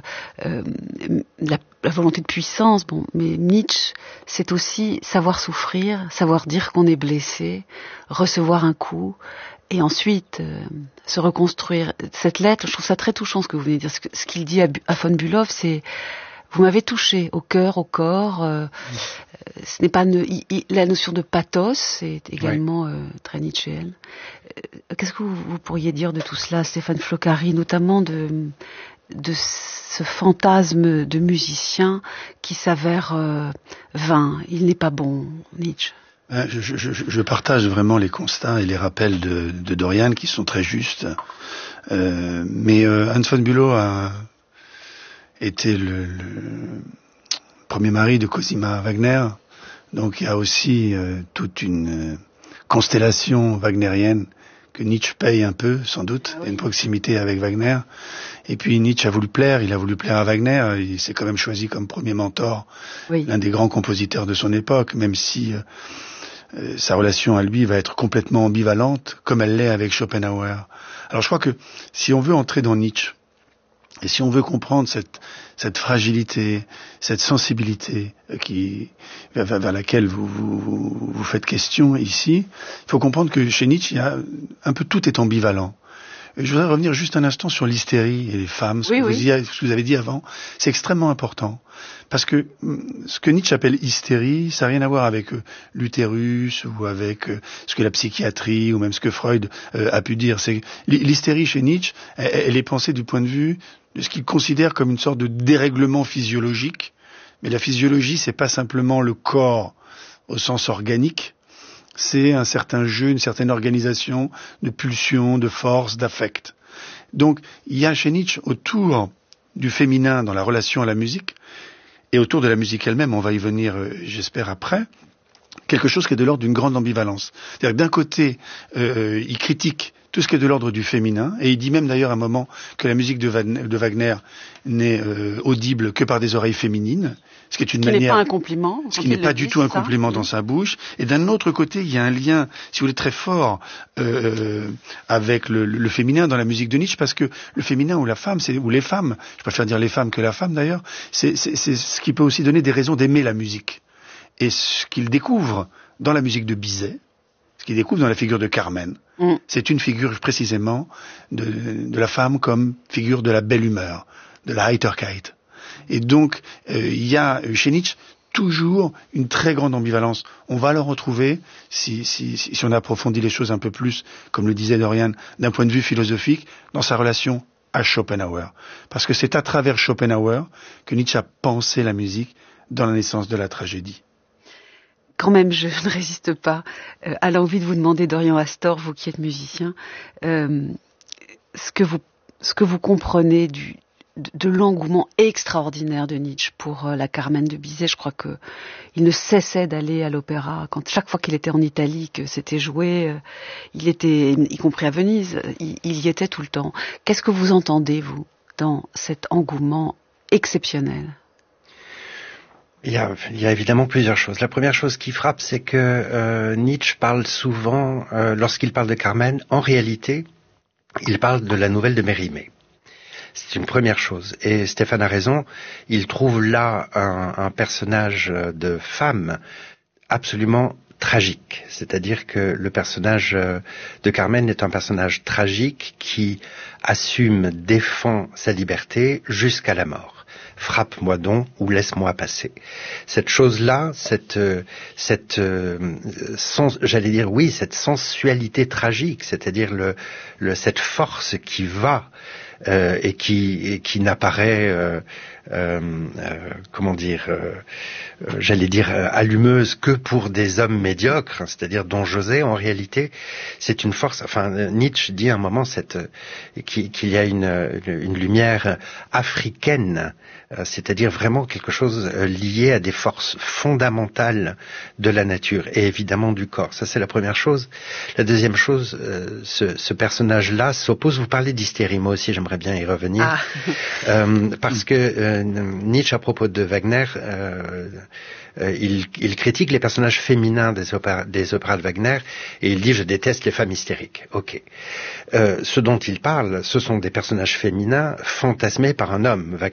la volonté de puissance. Bon, mais Nietzsche, c'est aussi savoir souffrir, savoir dire qu'on est blessé, recevoir un coup, et ensuite se reconstruire. Cette lettre, je trouve ça très touchant ce que vous venez de dire. Ce qu'il dit à von Bülow, c'est: vous m'avez touché au cœur, au corps. Ce n'est pas la notion de pathos est également très nietzschéenne. Qu'est-ce que vous pourriez dire de tout cela, Stéphane Floccari, notamment de ce fantasme de musicien qui s'avère vain? Il n'est pas bon, Nietzsche. Je partage vraiment les constats et les rappels de Dorian qui sont très justes. Mais Hans von Bülow a été le premier mari de Cosima Wagner. Donc il y a aussi toute une constellation wagnérienne que Nietzsche paye un peu, sans doute, une proximité avec Wagner. Et puis Nietzsche a voulu plaire, il a voulu plaire à Wagner, il s'est quand même choisi comme premier mentor, l'un des grands compositeurs de son époque, même si sa relation à lui va être complètement ambivalente, comme elle l'est avec Schopenhauer. Alors je crois que si on veut entrer dans Nietzsche, et si on veut comprendre cette fragilité, cette sensibilité vers laquelle vous faites question ici, il faut comprendre que chez Nietzsche, il y a un peu tout est ambivalent. Je voudrais revenir juste un instant sur l'hystérie et les femmes, ce que vous avez dit avant. C'est extrêmement important. Parce que ce que Nietzsche appelle hystérie, ça n'a rien à voir avec l'utérus ou avec ce que la psychiatrie ou même ce que Freud a pu dire. C'est l'hystérie chez Nietzsche, elle est pensée du point de vue de ce qu'il considère comme une sorte de dérèglement physiologique. Mais la physiologie, c'est pas simplement le corps au sens organique. C'est un certain jeu, une certaine organisation de pulsions, de force, d'affect. Donc, il y a chez Nietzsche, autour du féminin dans la relation à la musique, et autour de la musique elle-même, on va y venir, j'espère, après, quelque chose qui est de l'ordre d'une grande ambivalence. C'est-à-dire que d'un côté, il critique tout ce qui est de l'ordre du féminin, et il dit même d'ailleurs à un moment que la musique de Wagner n'est audible que par des oreilles féminines, ce qui est une manière... n'est pas un compliment. Ce qui n'est pas du tout un compliment dans sa bouche. Et d'un autre côté, il y a un lien, si vous voulez, très fort avec le féminin dans la musique de Nietzsche, parce que le féminin ou la femme, ou les femmes, je préfère dire les femmes que la femme d'ailleurs, c'est ce qui peut aussi donner des raisons d'aimer la musique. Et ce qu'il découvre dans la musique de Bizet, ce qu'il découvre dans la figure de Carmen, c'est une figure précisément de la femme comme figure de la belle humeur, de la Heiterkeit. Et donc, il y a chez Nietzsche toujours une très grande ambivalence. On va le retrouver, si on approfondit les choses un peu plus, comme le disait Dorian, d'un point de vue philosophique, dans sa relation à Schopenhauer. Parce que c'est à travers Schopenhauer que Nietzsche a pensé la musique dans la naissance de la tragédie. Quand même, je ne résiste pas à l'envie de vous demander, Dorian Astor, vous qui êtes musicien, ce que vous comprenez de l'engouement extraordinaire de Nietzsche pour la Carmen de Bizet. Je crois que il ne cessait d'aller à l'opéra. Chaque fois qu'il était en Italie, que c'était joué, il était, y compris à Venise, il y était tout le temps. Qu'est-ce que vous entendez, vous, dans cet engouement exceptionnel ? Il y a évidemment plusieurs choses. La première chose qui frappe, c'est que Nietzsche parle souvent, lorsqu'il parle de Carmen, en réalité, il parle de la nouvelle de Mérimée. C'est une première chose. Et Stéphane a raison, il trouve là un personnage de femme absolument tragique. C'est-à-dire que le personnage de Carmen est un personnage tragique qui assume, défend sa liberté jusqu'à la mort. Frappe-moi donc ou laisse-moi passer. Cette chose-là, cette sensualité tragique, c'est-à-dire cette force qui va et qui n'apparaît, allumeuse que pour des hommes médiocres, c'est-à-dire Don José, en réalité, c'est une force. Enfin, Nietzsche dit à un moment qu'il y a une lumière africaine, c'est-à-dire vraiment quelque chose lié à des forces fondamentales de la nature et évidemment du corps. Ça, c'est la première chose. La deuxième chose, ce personnage-là s'oppose. Vous parlez d'hystérie, moi aussi j'aimerais bien y revenir, parce que Nietzsche, à propos de Wagner, il critique les personnages féminins des opéras de Wagner et il dit: je déteste les femmes hystériques. Ok. Ce dont il parle, ce sont des personnages féminins fantasmés par un homme.